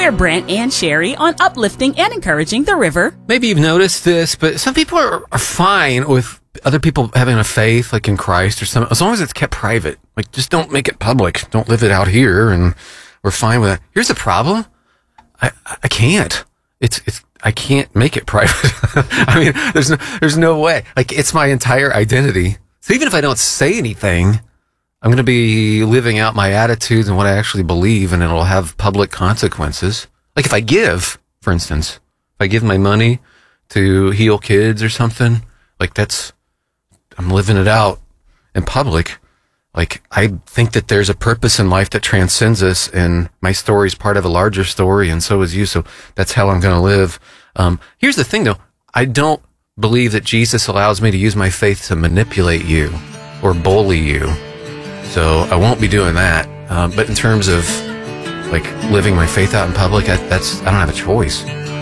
We're Brent and Sherry on uplifting and encouraging the river. Maybe you've noticed this, but some people are fine with other people having a faith, like in Christ or something, as long as it's kept private. Like, just don't make it public. Don't live it out here, and we're fine with that. Here's the problem. I can't. I can't make it private. I mean, there's no way. Like, it's my entire identity. So even if I don't say anything, I'm going to be living out my attitudes and what I actually believe, and it'll have public consequences. Like if I give, for instance, if I give my money to heal kids or something, like I'm living it out in public. Like, I think that there's a purpose in life that transcends us, and my story is part of a larger story, and so is you. So that's how I'm going to live. Here's the thing, though. I don't believe that Jesus allows me to use my faith to manipulate you or bully you. So I won't be doing that. But in terms of like living my faith out in public, I don't have a choice.